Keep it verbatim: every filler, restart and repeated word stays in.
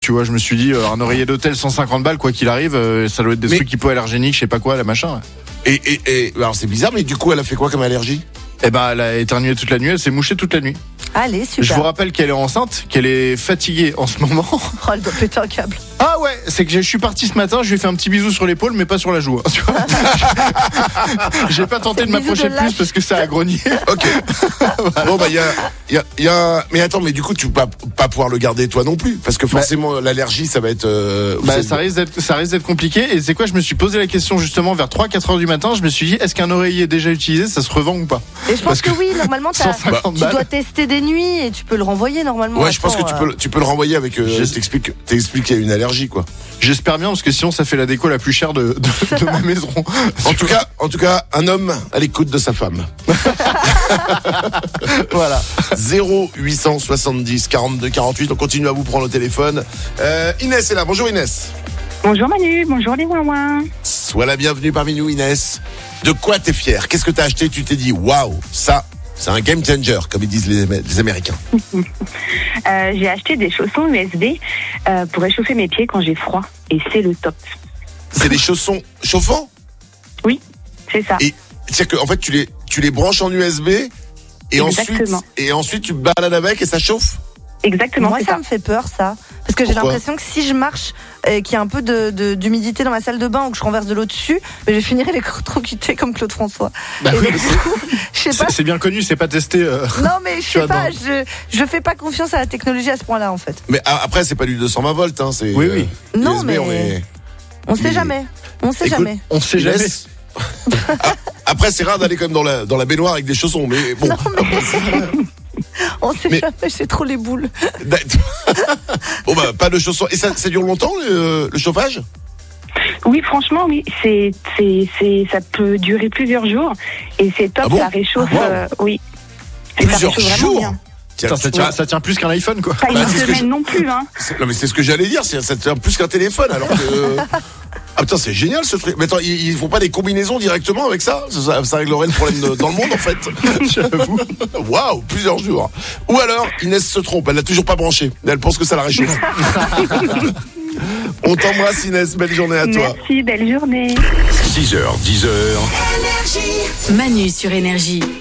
tu vois. Je me suis dit, euh, un oreiller d'hôtel cent cinquante balles, quoi qu'il arrive, euh, ça doit être des mais... trucs hypoallergéniques, je sais pas quoi, la machin. Et, et, et alors c'est bizarre, mais du coup, elle a fait quoi comme allergie? Eh ben, elle a éternué toute la nuit, elle s'est mouchée toute la nuit. Allez, super. Je vous rappelle qu'elle est enceinte, qu'elle est fatiguée en ce moment. Oh, elle doit péter un câble. Ah ouais, c'est que je suis parti ce matin, je lui ai fait un petit bisou sur l'épaule, mais pas sur la joue. Hein, tu vois. J'ai pas tenté de m'approcher de plus parce que ça a grogné. Ok. Voilà. Bon bah il y a, y a, y a, mais attends, mais du coup tu vas pas, pas pouvoir le garder toi non plus, parce que forcément bah, l'allergie ça va être. Euh, bah ça risque d'être, ça risque d'être compliqué. Et c'est quoi, je me suis posé la question justement vers trois quatre heures du matin. Je me suis dit, est-ce qu'un oreiller déjà utilisé, ça se revend ou pas? Et je pense parce que, que oui, normalement t'as, bah, tu dois tester des nuits et tu peux le renvoyer normalement. Ouais, je pense que tu peux, tu peux le renvoyer avec. Euh, je t'explique, t'expliques qu'il y a une allergie quoi. J'espère bien parce que sinon ça fait la déco la plus chère de, de, de ma maison. En tout cas, en tout cas, un homme à l'écoute de sa femme. Voilà. zéro huit cent soixante-dix quarante-deux quarante-huit. On continue à vous prendre au téléphone. Euh, Inès est là. Bonjour Inès. Bonjour Manu. Bonjour les ouin-ouin. Sois la bienvenue parmi nous Inès. De quoi t'es fière? Qu'est-ce que t'as acheté? Tu t'es dit waouh, ça. C'est un game changer, comme ils disent les, les Américains. euh, j'ai acheté des chaussons U S B euh, pour réchauffer mes pieds quand j'ai froid. Et c'est le top. C'est des chaussons chauffants? Oui, c'est ça. Et c'est-à-dire qu'en fait, tu les, tu les branches en U S B et ensuite, et ensuite tu balades avec et ça chauffe? Exactement. Moi, ça, ça me fait peur, ça. Parce que j'ai Pourquoi? l'impression que si je marche et qu'il y a un peu de, de, d'humidité dans ma salle de bain ou que je renverse de l'eau dessus, mais je finirai l'électrocuté comme Claude François. Bah et oui, donc, du coup, je sais pas. C'est, c'est bien connu, c'est pas testé. Euh... Non, mais je sais pas, dans... je, je fais pas confiance à la technologie à ce point-là, en fait. Mais après, c'est pas du deux cent vingt volts, hein, c'est. Oui, oui. Euh, non, U S B, mais. On, est... on sait mais... jamais. On sait Écoute, jamais. On sait jamais. Après, c'est rare d'aller quand même dans la, dans la baignoire avec des chaussons, mais bon. Non, mais... On sait mais... jamais, c'est trop les boules. Bon bah pas de chaussons. Et ça, ça dure longtemps le, le chauffage? Oui, franchement, oui, c'est, c'est, c'est, ça peut durer plusieurs jours et c'est top, ah bon? Ça réchauffe. Ah, wow. euh, oui. Plusieurs ça jours. Bien. Putain, ça, tient, ça tient plus qu'un iPhone quoi. Pas une bah, semaine je... non plus hein. Non mais c'est ce que j'allais dire, c'est, ça tient plus qu'un téléphone alors que. Ah putain, c'est génial ce truc. Mais attends, ils, ils font pas des combinaisons directement avec ça? Ça, ça réglerait le problème de, dans le monde en fait. J'avoue. Waouh, plusieurs jours. Ou alors Inès se trompe, elle l'a toujours pas branché. Elle pense que ça la réchauffe. On t'embrasse Inès, belle journée à toi. Merci, belle journée. six heures, dix heures. Manu sur Énergie.